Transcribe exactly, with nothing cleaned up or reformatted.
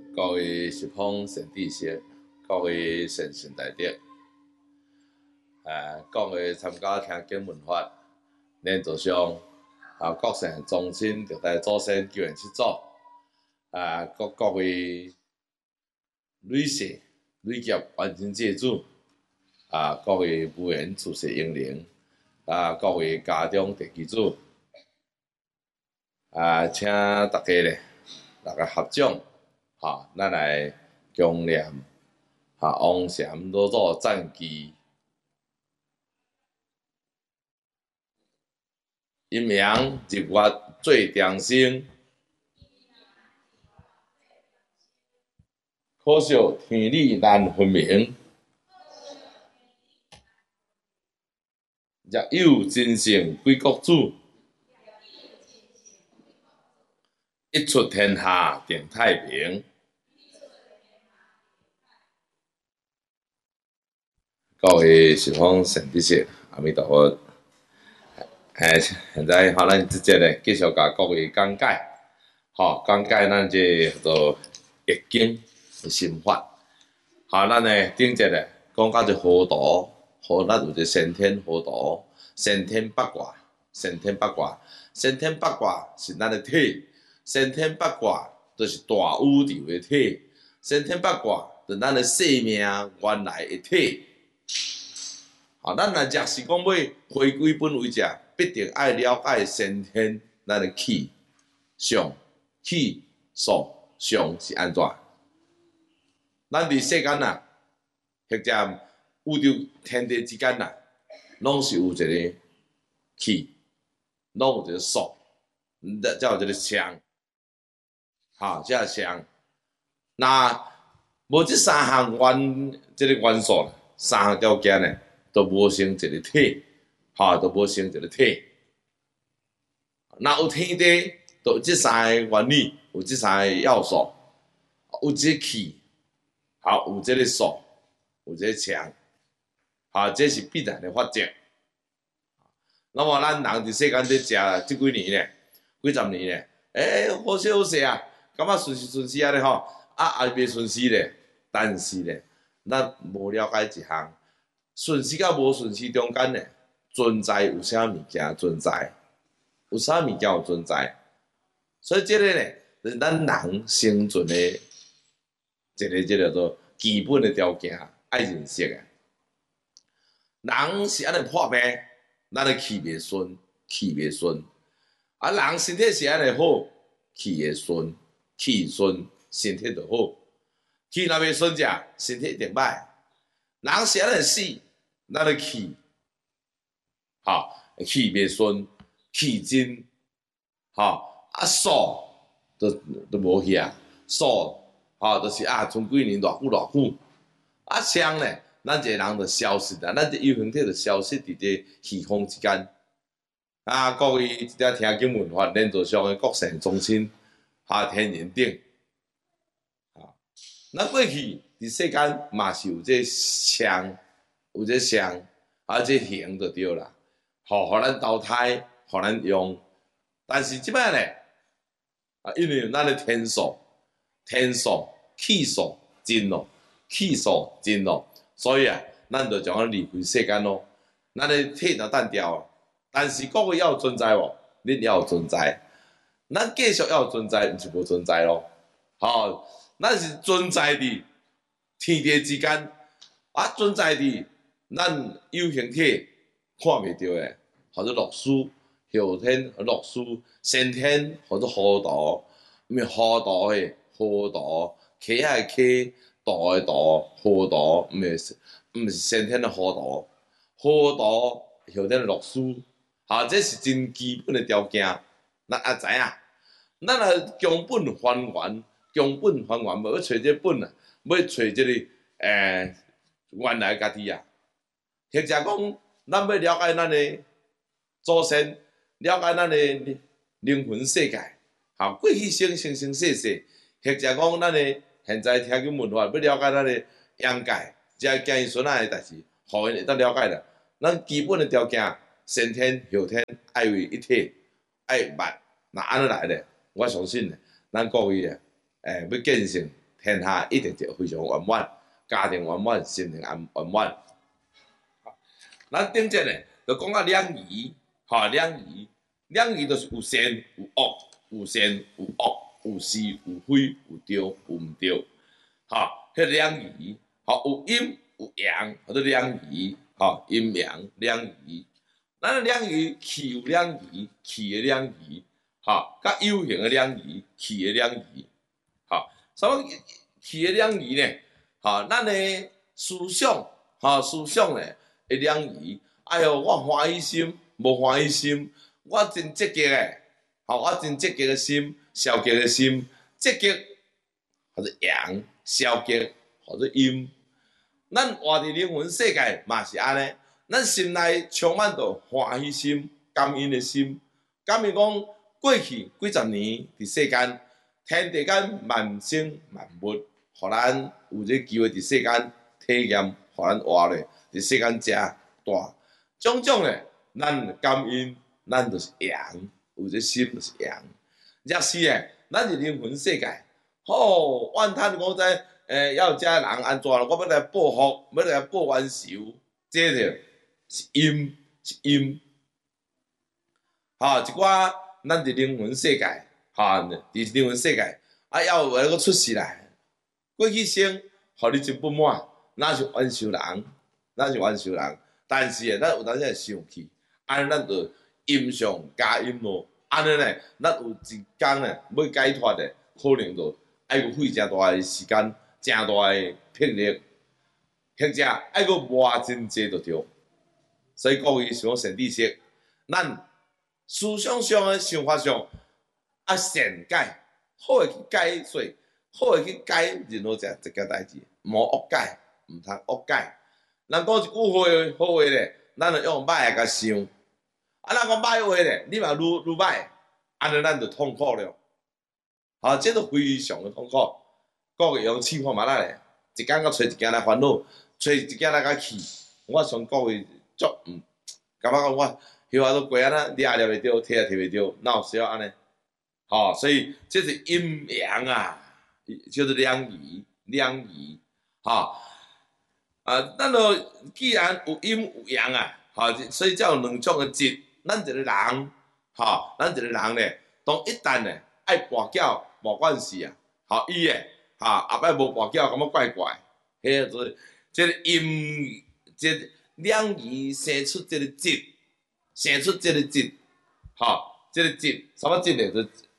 各位十方善知识，各位善信大德，啊，各位参加听经闻法，连座上啊，各省宗亲六代祖先救援七祖，啊，各各位女士、女业完成祭祖，啊，各位无缘出世英灵，啊，各位家中地基主，啊，请大家咧，大家合掌。哈，咱来供念哈王禅老祖赞记，阴阳日月最长生，可惜天理难分明。若有真圣归国主，一出天下定太平。各位十方善知识，阿弥陀佛。诶，现在好，咱即节咧继续甲各位讲解，吼讲解咱即叫做易经的心法。好，咱咧顶节咧讲到一河图，河咱有一个先天河图，先天八卦，先天八卦，先天八卦是咱的体，先天八卦就是大宇宙的体，先天八卦就是咱的生命原来的体。好，咱若若是讲要回归本位者，必定爱了解先天咱的气象、气数象是安怎。咱伫世间啊，或者宇宙天地之间啊，拢是有一个气，拢有一个数，才有一个象，哈，才有象。那无即三项元，即个元素，三项条件呢？都无成一个体，哈，都无成一个体。那有天地，都有这三个原理，有这三个要素，有这个气，好，有这个数，有这个强，好，这是必然的法则。那么咱人伫世间伫食即几年咧，几十年咧，诶、欸，好势好势啊，感觉顺时顺时啊咧吼，啊也袂顺时咧，但是咧，咱无了解一项。顺时甲无顺时中间呢，存在有啥物件存在？有啥物件有存在？所以这个呢，就是咱人生存的一个即叫做基本的条件，爱认识的。人是安尼破病，咱的气袂顺，气袂顺；啊，人身体是安尼好，气会顺，气顺，身体就好。气若袂顺者，身体一定歹。人是安尼死。咱的气，吼，气袂顺，气真，吼，啊数都都无去啊，数，吼，就是啊，从几年偌久偌久，啊伤咧，咱一个人就消失啦，咱这有形体就消失伫这虚空之间。啊，各位即只听经文法，连座上的各省宗亲，哈，天人顶，啊，咱过去伫世间嘛是有这伤。有这相，啊，这形就对啦，吼，互咱投胎，互咱用。但是即摆咧，啊，因为咱的天数、天数、气数真咯，气数真咯，所以啊，咱就将它离开世间咯。咱的体就单调，但是各位要有存在无？恁要有存在，咱继续要有存在，毋是无存在咯。吼，咱是存在伫天地之间，啊，存在伫。咱有形体看袂到诶，或者洛书、后天、洛书、先天或者河图，毋是河图诶，河图，溪仔诶溪，图诶图，河图，毋是毋是先天诶河图，河图后天诶洛书，哈，这是真基本诶条件。咱也知影，咱若强本还原，强本还原，无要找这本啊，要找这个诶、呃、原来家己啊。或者讲，咱要了解咱的祖先，了解咱的灵魂世界，哈，过去生生生世世，或者讲咱的现在听经文化，要了解咱的阳界，即子孙仔的代志，互因会当了解啦。咱基本的条件，先天后天爱为一体，爱捌，那安尼来咧，我相信咧，咱各位啊，诶、欸，要见性天下一定就非常圆满，家庭圆满，心灵圆圆满。咱顶节呢，就讲到两仪，吼两仪，两仪就是有善有恶，有善有恶，有是有非，有对有毋对，吼，迄两仪，吼有阴有阳，或者两仪，吼阴阳两仪。咱两仪气有两仪，气的两仪，吼，甲有形的两仪，气的两仪，吼，什么气的两仪呢？吼，咱的思想，吼思想呢的两仪。哎哟，我欢喜心，无欢喜心，我真积极诶，吼，我真积极诶心，消极诶心，积极或者阳，消极或者阴。咱活伫灵魂世界嘛是安尼，咱心内充满着欢喜心、感恩诶心，感恩讲过去几十年伫世间，天地间万生万物，互咱有这机会伫世间体验，互咱活咧伫世间食大。种种诶，咱感恩，咱就是阳，有这心就是阳。若是诶，咱是灵魂世界，吼，怨叹讲在诶，要遮人安怎？我要来报复，要来报冤仇，这就是阴，是阴。吼，一寡咱伫灵魂世界，吼，伫灵魂世界，啊，要有个出世来，过去生，互你真不满，那是冤仇人，那是冤仇人。但是诶，咱有当时会生气，安尼咱就阴上加阴咯。安尼咧，咱有一天咧要解脱咧，可能就爱有费诚大诶时间，诚大诶魄力，或者爱个磨真济就对。所以各位想善知识，咱思想上诶想法上啊善解，好诶去解说，好诶去解任何一一件代志，无恶解，毋通恶解。人讲一句好话，好话咧，咱就用歹诶甲想。啊，咱讲歹话咧，你嘛愈愈歹，安尼咱就痛苦了。啊，这都非常的痛苦。各位用试看觅啦咧，一件甲找一件来烦恼，找一件来甲气。我想各位足毋，感觉讲我许啊都过安那，抓抓袂着，摕也摕袂着，哪有需要安尼？吼、哦，所以这是阴阳啊，就是两仪，两仪，吼。啊，咱就既然有阴有阳啊，吼，所以才有两种诶质。咱一个人，吼，咱一个人咧，当一旦咧爱跋筊无管事啊，吼，伊诶，吼，后摆无跋筊，感觉怪怪，迄个做，即个阴，即两仪生出即个质，生出即个质，吼，即个质，什么质咧？就